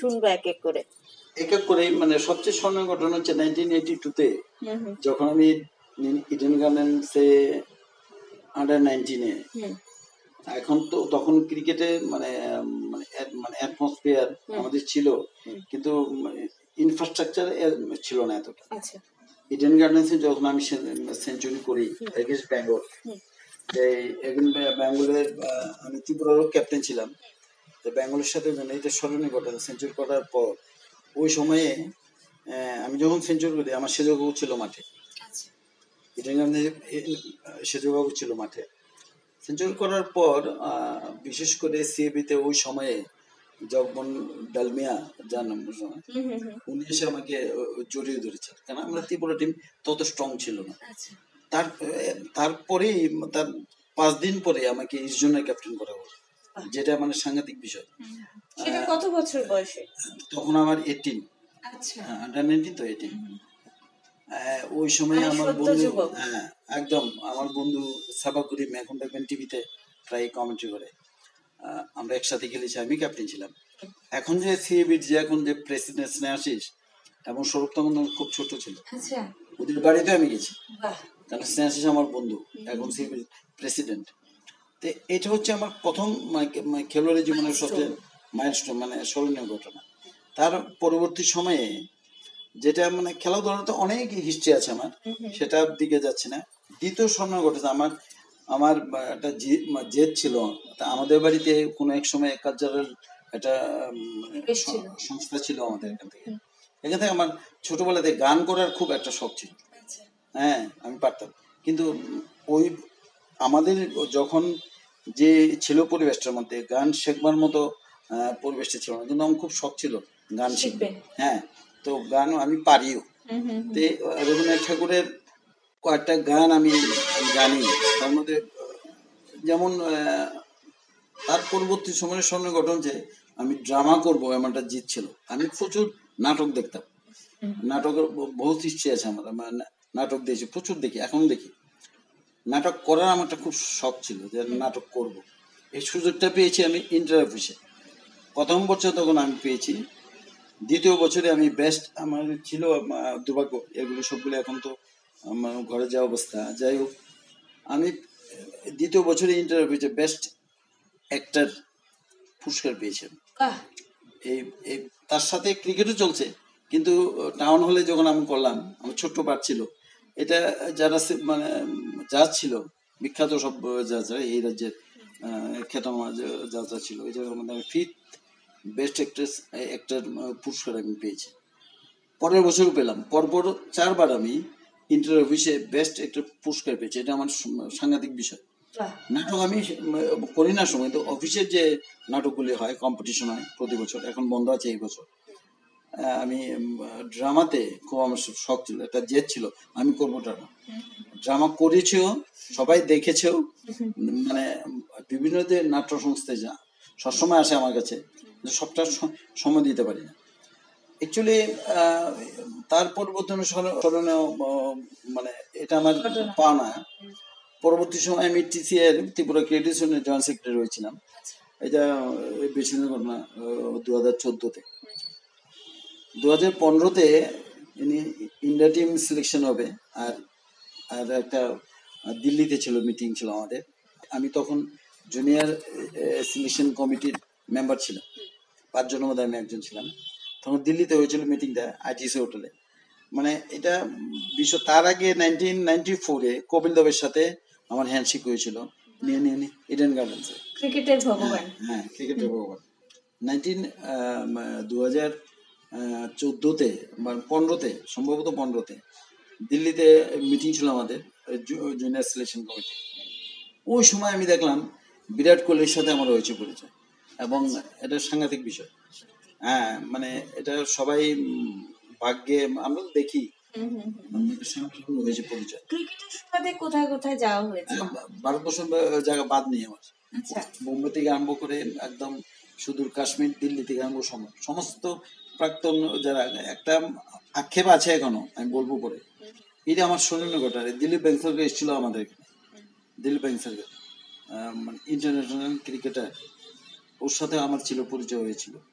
শুনবো এক এক করে। এক এক করে মানে সবচেয়ে স্মরণীয় ঘটনা হচ্ছে 1982-তে যখন আমি ইডেন গার্ডেন্সে আন্ডার-19-এ, এখন তো তখন ক্রিকেটে মানে মানে অ্যাটমসফিয়ার আমাদের ছিল, কিন্তু ইনফ্রাস্ট্রাকচার ছিল না এতটা। ইডেন গার্ডেন্সে যখন আমি সেঞ্চুরি করি এগেইনস্ট বেঙ্গল, বেঙ্গলের আমি ত্রিপুরারও ক্যাপ্টেন ছিলাম, তো বেঙ্গলের সাথে এটা স্মরণীয় ঘটনা। সেঞ্চুরি করার পর ওই সময়ে আমি যখন সেঞ্চুরি করি আমার সেজবাবু ছিল মাঠে, ইডেন গার্ডেন্সে সেজবাবু ছিল মাঠে। সেঞ্চুরি করার পর বিশেষ করে সিএবিতে ওই সময়ে জগমোহন ডালমিয়া যার নাম উনি এসে আমাকে জড়িয়ে ধরেছেন, কারণ আমরা ত্রিপুরা টিম তত স্ট্রং ছিল না। তারপরেই তার 5 দিন পরে আমাকে ইস্ট জোনের ক্যাপ্টেন করা হলো, যেটা মানে সাংঘাতিক বিষয়। সেটা কত বছর বয়সে? তখন আমার 18। আচ্ছা, আন্ডার-19 তো 18। ওই সময় আমার বন্ধু, হ্যাঁ একদম আমার বন্ধু সাবা করিম, এখন দেখবেন টিভিতে প্রায় কমেন্ট্রি করে, আমরা একসাথে খেলেছি, আমি ক্যাপ্টেন ছিলাম। এখন যে সিএবির যে এখন যে প্রেসিডেন্ট স্নেহাশিস এবং সৌরভ তখন খুব ছোট ছিল, ওদের বাড়িতে আমি গেছি, কারণ স্নেহাশিস আমার বন্ধু, এখন সিএবির প্রেসিডেন্ট। তো এটা হচ্ছে আমার প্রথম খেলোয়াড়ি জীবনের সবচেয়ে মাইলস্টোন, মানে স্মরণীয় ঘটনা। তার পরবর্তী সময়ে যেটা মানে খেলাধুলাতে অনেক হিস্ট্রি আছে আমার, সেটার দিকে যাচ্ছে না। দ্বিতীয় স্বর্ণ ঘটেছে আমার একটা জেদ ছিল। আমাদের বাড়িতে কোনো এক সময় কালচারাল একটা সংস্থা ছিল আমাদের এখান থেকে আমার ছোটবেলাতে গান করার খুব একটা শখ ছিল। হ্যাঁ, আমি পারতাম, কিন্তু ওই আমাদের যখন যে ছিল পরিবেশটার মধ্যে গান শেখবার মতো পরিবেশটা ছিল না, কিন্তু আমার খুব শখ ছিল গান শিখবে। হ্যাঁ, তো গান আমি পারিও। তো রবীন্দ্রনাথ ঠাকুরের কয়েকটা গান আমি জানি, তার মধ্যে যেমন তার পরবর্তী সময়ের স্বর্ণ ঘটন যে আমি ড্রামা করবো এমন একটা জিদ ছিল। আমি প্রচুর নাটক দেখতাম, নাটকের বহুত হিস্ট্রি আছে আমার, নাটক দেখছি, প্রচুর দেখি, এখনো দেখি। নাটক করার আমার একটা খুব শখ ছিল যে নাটক করব। এই সুযোগটা পেয়েছি আমি ইন্টার অফিসে, প্রথম বছর তখন আমি পেয়েছি। দ্বিতীয় বছরে আমি বেস্ট আমার ছিল, দুর্ভাগ্য এগুলো সবগুলো এখন তো আমার ঘরে যাওয়া অবস্থা। যাই হোক, আমি দ্বিতীয় বছরে ইন্টার অফিসে বেস্ট অ্যাক্টর পুরস্কার পেয়েছি। এই তার সাথে ক্রিকেটও চলছে, কিন্তু টাউন হলে যখন আমি করলাম, আমার ছোট্ট পার্ট ছিল এটা। যারা মানে জাজ ছিল, বিখ্যাত সব জাজরা এই রাজ্যের খ্যাতনামা জাজরা ছিল, এই জায়গার মধ্যে আমি 5th বেস্ট অ্যাক্টর পুরস্কার আমি পেয়েছি। পরের বছরও পেলাম, পরপর 4 বার আমি ইন্টার অফিসে বেস্ট অ্যাক্টর পুরস্কার পেয়েছি। এটা আমার সাংঘাতিক বিষয়। নাটক আমি করি না সময়, তো অফিসের যে নাটকগুলি হয়, কম্পিটিশন হয় প্রতি বছর, এখন বন্ধ আছে এই বছর। আমি ড্রামাতে খুব আমার শখ ছিল, একটা জেদ ছিল আমি করবো ড্রামা। ড্রামা করেছিও, সবাই দেখেছেও, মানে বিভিন্ন যে নাট্য সংস্থায় যা সবসময় আসে আমার কাছে, সবটা সময় দিতে পারি না অ্যাকচুয়ালি। তার পরিবর্তনের স্মরণীয় মানে এটা আমার পাওনা। পরবর্তী সময় আমি টিসিআর ত্রিপুরা ক্রিয়েটিভ ইউনিয়নের জয়েন্ট সেক্রেটারি হয়েছিলাম। এটা বেশি দিনের ঘটনা, 2014-তে। 2015-তে ইন্ডিয়া টিম সিলেকশন হবে, আর আর একটা দিল্লিতে ছিল, মিটিং ছিল আমাদের। আমি তখন জুনিয়র সিলেকশন কমিটির মেম্বার ছিলাম, 5 জনের মধ্যে আমি একজন ছিলাম। তখন দিল্লিতে হয়েছিল মিটিংটা আইটিসি হোটেলে। মানে এটা বিশ্ব, তার আগে 1994-এ কপিল দেবের সাথে আমার হ্যান্ডশেক হয়েছিল ইডেন গার্ডেন্সে। ক্রিকেটের ভগবান। হ্যাঁ, ক্রিকেটের ভগবান। 2014-তে বা 15-তে, সম্ভবত 15-তে দিল্লিতে মিটিং ছিল আমাদের জুনিয়র সিলেকশন কমিটি। ওই সময় আমি দেখলাম বিরাট কোহলির সাথে আমার হয়েছে পরিচয়, এবং এটা সাংঘাতিক বিষয়। হ্যাঁ, মানে এটা সবাই ভাগ্যে, আমরা তো দেখি হয়েছে পরিচয়। ক্রিকেটের সুবাদে কোথায় কোথায় যাওয়া হয়েছে? ভারতবর্ষের জায়গা বাদ নেই আমার। বোম্বে থেকে আরম্ভ করে একদম সুদূর কাশ্মীর, দিল্লি থেকে আরম্ভ সমস্ত প্রাক্তন যারা, একটা আক্ষেপ আছে এখনো, আমি বলবো পরে। এটা আমার স্মরণীয় ঘটনা। দিলীপ বেংসরকার এসেছিল আমাদের এখানে, দিলীপ বেংসরকার মানে ইন্টারন্যাশনাল ক্রিকেটার, ওর সাথে আমার ছিল পরিচয় হয়েছিল।